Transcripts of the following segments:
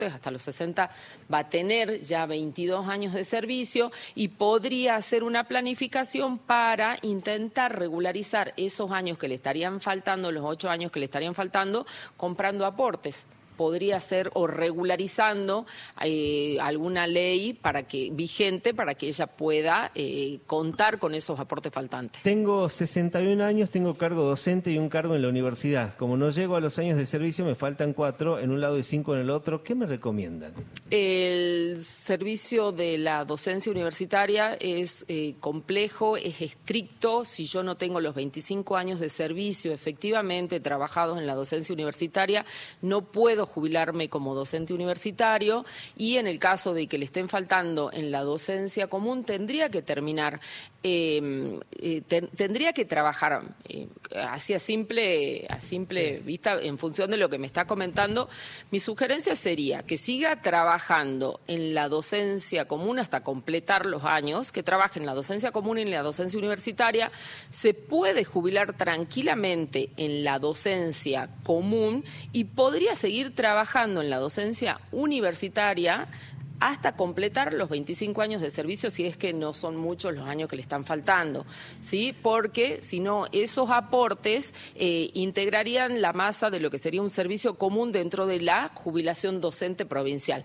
hasta los 60 va a tener ya 22 años de servicio y podría hacer una planificación para intentar regularizar esos años que le estarían faltando, los 8 años que le estarían faltando, comprando aportes. Podría ser o regularizando alguna ley vigente para que ella pueda contar con esos aportes faltantes. Tengo 61 años, tengo cargo docente y un cargo en la universidad. Como no llego a los años de servicio, me faltan 4 en un lado y 5 en el otro. ¿Qué me recomiendan? El servicio de la docencia universitaria es complejo, es estricto. Si yo no tengo los 25 años de servicio efectivamente trabajados en la docencia universitaria, no puedo jubilarme como docente universitario, y en el caso de que le estén faltando en la docencia común tendría que terminar, tendría que trabajar así a simple vista, en función de lo que me está comentando. Mi sugerencia sería que siga trabajando en la docencia común hasta completar los años, que trabaje en la docencia común y en la docencia universitaria. Se puede jubilar tranquilamente en la docencia común y podría seguir trabajando en la docencia universitaria hasta completar los 25 años de servicio, si es que no son muchos los años que le están faltando, ¿sí? Porque si no, esos aportes integrarían la masa de lo que sería un servicio común dentro de la jubilación docente provincial.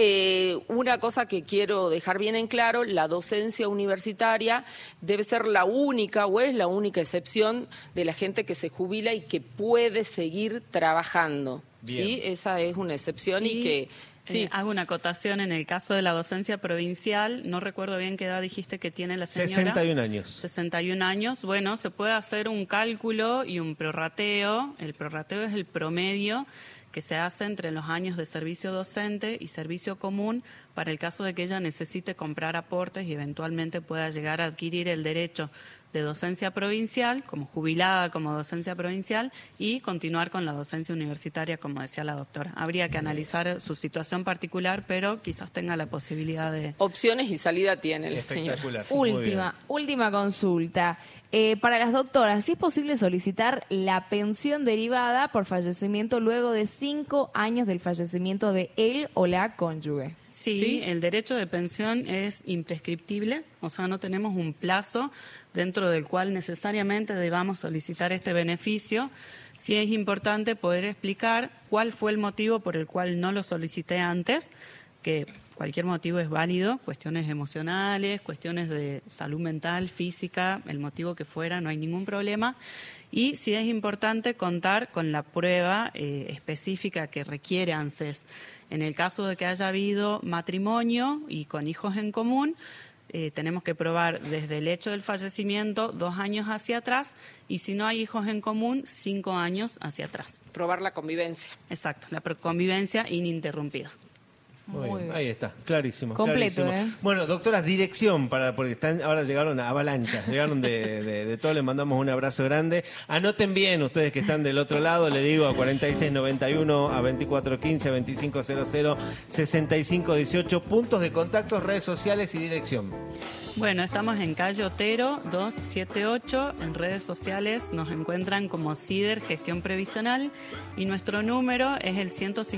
Una cosa que quiero dejar bien en claro: la docencia universitaria debe ser la única, o es la única excepción de la gente que se jubila y que puede seguir trabajando. ¿Sí? Esa es una excepción y que... Sí, hago una acotación en el caso de la docencia provincial. No recuerdo bien qué edad dijiste que tiene la señora. 61 años. 61 años. Bueno, se puede hacer un cálculo y un prorrateo. El prorrateo es el promedio que se hace entre los años de servicio docente y servicio común para el caso de que ella necesite comprar aportes y eventualmente pueda llegar a adquirir el derecho de docencia provincial, como jubilada como docencia provincial, y continuar con la docencia universitaria, como decía la doctora. Habría que analizar su situación particular, pero quizás tenga la posibilidad de... Opciones y salida tiene la señora. Sí, última consulta. Para las doctoras, ¿sí es posible solicitar la pensión derivada por fallecimiento luego de 5 años del fallecimiento de él o la cónyuge? Sí, el derecho de pensión es imprescriptible, o sea, no tenemos un plazo dentro del cual necesariamente debamos solicitar este beneficio. Sí es importante poder explicar cuál fue el motivo por el cual no lo solicité antes, que cualquier motivo es válido, cuestiones emocionales, cuestiones de salud mental, física, el motivo que fuera, no hay ningún problema. Y sí es importante contar con la prueba específica que requiere ANSES. En el caso de que haya habido matrimonio y con hijos en común, tenemos que probar desde el hecho del fallecimiento 2 años hacia atrás, y si no hay hijos en común, 5 años hacia atrás. Probar la convivencia. Exacto, la convivencia ininterrumpida. Muy bien. Ahí está, clarísimo. Completo, clarísimo. Bueno, doctoras, dirección, porque ahora llegaron a avalancha, llegaron de todo, les mandamos un abrazo grande. Anoten bien ustedes que están del otro lado, le digo, a 4691, a 2415, a 2500, 6518, puntos de contacto, redes sociales y dirección. Bueno, estamos en calle Otero 278, en redes sociales nos encuentran como CIDER Gestión Previsional y nuestro número es el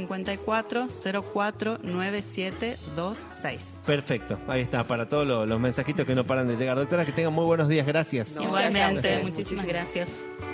154-049726. Perfecto, ahí está, para todos los mensajitos que no paran de llegar. Doctora, que tengan muy buenos días, gracias. Igualmente, muchísimas gracias.